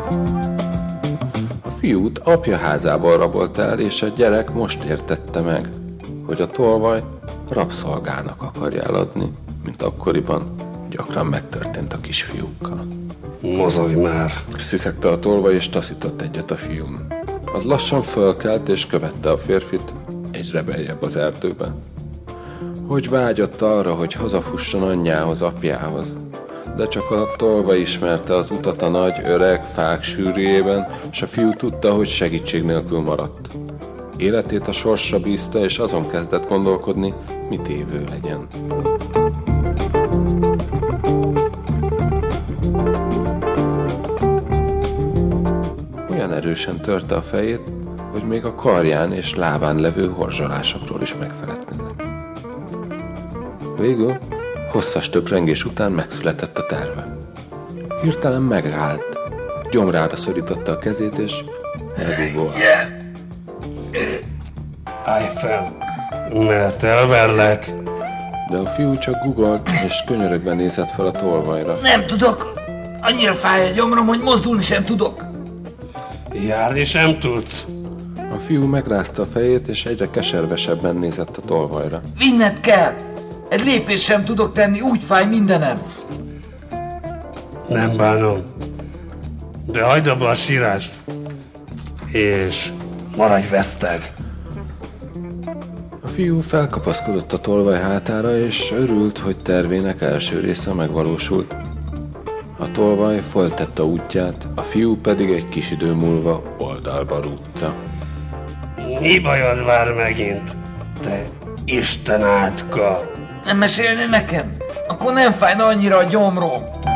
A fiút apja házából rabolt el, és a gyerek most értette meg, hogy a tolvaj rabszolgának akarja eladni, mint akkoriban gyakran megtörtént a kisfiúkkal. Mozogj már! Sziszegte a tolvaj, és taszított egyet a fiún. Az lassan fölkelt, és követte a férfit egyre beljebb az erdőbe. Hogy vágyott arra, hogy hazafusson anyjához, apjához. De csak a tolvaj ismerte az utat a nagy, öreg fák sűrűjében, és a fiú tudta, hogy segítség nélkül maradt. Életét a sorsra bízta, és azon kezdett gondolkodni, mit évő legyen. Olyan erősen törte a fejét, hogy még a karján és lábán levő horzsolásokról is megfeledkezett. Végül, hosszas töprengés után megszületett a terve. Hirtelen megállt, gyomrára szorította a kezét, és elgugolt. Állj fel, mert elverlek. De a fiú csak gugolt, és könyörögben nézett fel a tolvajra. Nem tudok! Annyira fáj a gyomrom, hogy mozdulni sem tudok. Járni sem tudsz. A fiú megrázta a fejét, és egyre keservesebben nézett a tolvajra. Vinned kell! Egy lépést sem tudok tenni, úgy fáj mindenem. Nem bánom. De hagyd abba a sírást. És maradj veszteg. A fiú felkapaszkodott a tolvaj hátára, és örült, hogy tervének első része megvalósult. A tolvaj folytatta útját, a fiú pedig egy kis idő múlva oldalba rúgta. Mi bajod vár megint, te Isten átka? Nem mesélni nekem? Akkor nem fájna annyira a gyomrom.